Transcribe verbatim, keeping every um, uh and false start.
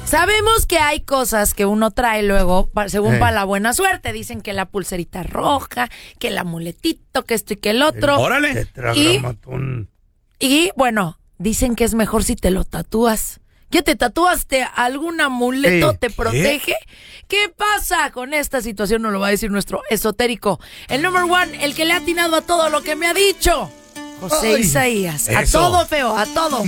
Sabemos que hay cosas que uno trae luego, según Eh. para la buena suerte. Dicen que la pulserita roja, que el amuletito, que esto y que el otro. Órale. Tetragramatón. Y bueno, dicen que es mejor si te lo tatúas. ¿Ya te tatuaste algún amuleto? Sí. ¿Te protege? ¿Qué pasa con esta situación? Nos lo va a decir nuestro esotérico. El number one, el que le ha atinado a todo lo que me ha dicho. José Ay. Isaías. A Eso. todo, feo, a todo.